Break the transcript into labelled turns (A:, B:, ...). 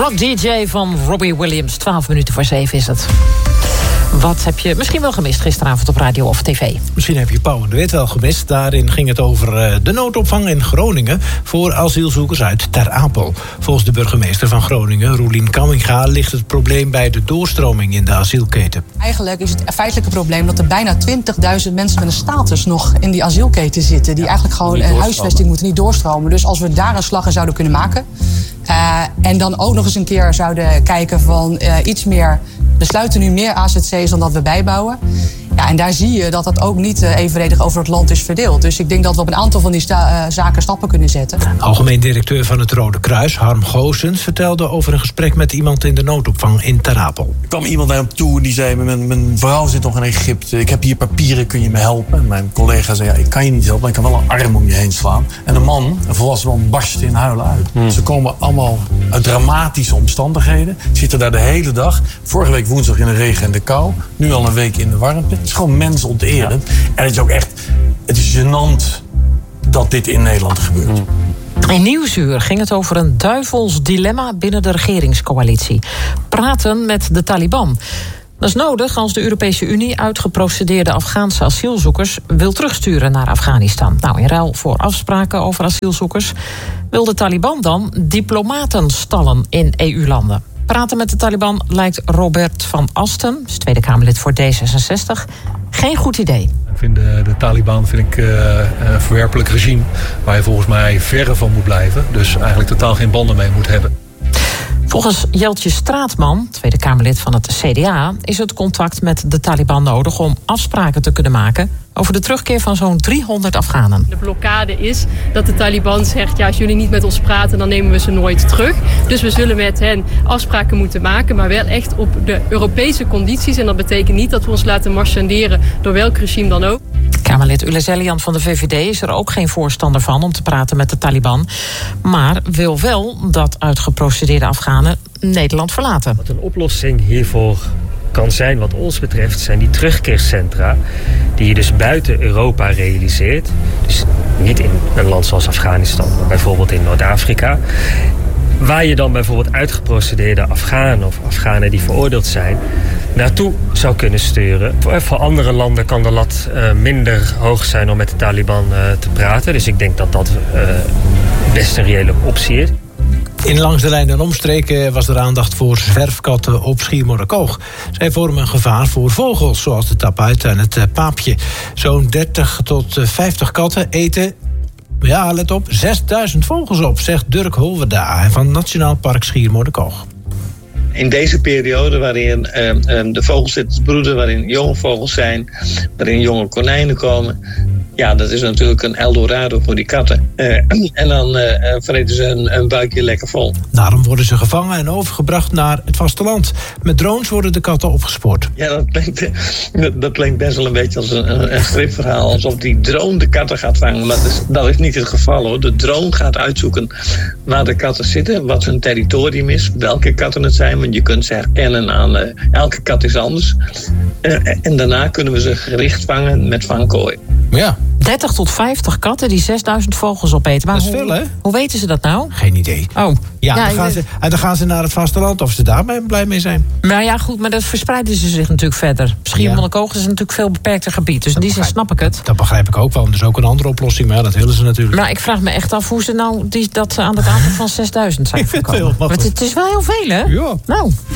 A: Rock DJ van Robbie Williams. 7:12 is het. Wat heb je misschien wel gemist gisteravond op radio of tv?
B: Misschien heb je Pauw en de Wit wel gemist. Daarin ging het over de noodopvang in Groningen voor asielzoekers uit Ter Apel. Volgens de burgemeester van Groningen, Roelien Kamminga, ligt het probleem bij de doorstroming in de asielketen.
C: Eigenlijk is het feitelijke probleem dat er bijna 20.000 mensen met een status nog in die asielketen zitten. Die eigenlijk gewoon huisvesting moeten, niet doorstromen. Dus als we daar een slag in zouden kunnen maken. En dan ook nog eens een keer zouden kijken van iets meer. We sluiten nu meer AZC's dan dat we bijbouwen. Ja, en daar zie je dat dat ook niet evenredig over het land is verdeeld. Dus ik denk dat we op een aantal van die zaken stappen kunnen zetten.
B: Algemeen directeur van het Rode Kruis, Harm Goossens, vertelde over een gesprek met iemand in de noodopvang in Ter Apel.
D: Er kwam iemand naar hem toe en die zei: mijn vrouw zit nog in Egypte. Ik heb hier papieren, kun je me helpen? En mijn collega zei: ja, ik kan je niet helpen, maar ik kan wel een arm om je heen slaan. En een volwassen man, barstte in huilen uit. Ze komen allemaal uit dramatische omstandigheden. Zitten daar de hele dag. Vorige week woensdag in de regen en de kou. Nu al een week in de warmte. Het is gewoon mensonterend. En het is ook echt, het is gênant dat dit in Nederland gebeurt.
A: In Nieuwsuur ging het over een duivels dilemma binnen de regeringscoalitie. Praten met de Taliban. Dat is nodig als de Europese Unie uitgeprocedeerde Afghaanse asielzoekers wil terugsturen naar Afghanistan. Nou, in ruil voor afspraken over asielzoekers wil de Taliban dan diplomaten stallen in EU-landen. Praten met de Taliban lijkt Robert van Asten, Tweede Kamerlid voor D66, geen goed idee.
E: De Taliban vind ik een verwerpelijk regime waar je volgens mij verre van moet blijven. Dus eigenlijk totaal geen banden mee moet hebben.
A: Volgens Jeltje Straatman, Tweede Kamerlid van het CDA, is het contact met de Taliban nodig om afspraken te kunnen maken over de terugkeer van zo'n 300 Afghanen.
F: De blokkade is dat de Taliban zegt: ja, als jullie niet met ons praten, dan nemen we ze nooit terug. Dus we zullen met hen afspraken moeten maken, maar wel echt op de Europese condities. En dat betekent niet dat we ons laten marchanderen door welk regime dan ook.
A: Kamerlid Ulle Zellian van de VVD is er ook geen voorstander van om te praten met de Taliban, maar wil wel dat uitgeprocedeerde Afghanen Nederland verlaten.
G: Wat een oplossing hiervoor kan zijn wat ons betreft zijn die terugkeercentra die je dus buiten Europa realiseert. Dus niet in een land zoals Afghanistan, maar bijvoorbeeld in Noord-Afrika. Waar je dan bijvoorbeeld uitgeprocedeerde Afghanen of Afghanen die veroordeeld zijn naartoe zou kunnen sturen. Voor andere landen kan de lat minder hoog zijn om met de Taliban te praten. Dus ik denk dat dat best een reële optie is.
B: In Langs de Lijn en omstreken was er aandacht voor zwerfkatten op Schiermonnikoog. Zij vormen een gevaar voor vogels, zoals de tapuit en het paapje. Zo'n 30 tot 50 katten eten, ja, let op, 6000 vogels op, zegt Dirk Hulwerda van Nationaal Park Schiermonnikoog.
H: In deze periode waarin de vogels zitten te broeden, waarin jonge vogels zijn, waarin jonge konijnen komen, ja, dat is natuurlijk een Eldorado voor die katten. En dan vreten ze een buikje lekker vol.
B: Daarom worden ze gevangen en overgebracht naar het vasteland. Met drones worden de katten opgespoord.
H: Ja, dat klinkt best wel een beetje als een stripverhaal. Alsof die drone de katten gaat vangen. Maar dat is niet het geval, hoor. De drone gaat uitzoeken waar de katten zitten, wat hun territorium is, welke katten het zijn. Want je kunt ze herkennen aan elke kat is anders. En daarna kunnen we ze gericht vangen met vangkooi.
B: Ja.
A: 30 tot 50 katten die 6000 vogels opeten. Maar
B: dat is veel, hè?
A: Hoe weten ze dat nou?
B: Geen idee.
A: Oh.
B: Ja, dan gaan ze naar het vasteland of ze daar blij mee zijn.
A: Maar ja, goed, maar dat verspreiden ze zich natuurlijk verder. Schiermonnikoog is natuurlijk veel beperkter gebied. Dus in die zin snap ik het.
B: Dat begrijp ik ook wel. Er is ook een andere oplossing, maar ja, dat willen ze natuurlijk.
A: Maar ik vraag me echt af hoe ze nou dat aan het aantal van 6000 zijn gekomen. Het is wel heel veel, hè?
B: Ja.
A: Nou.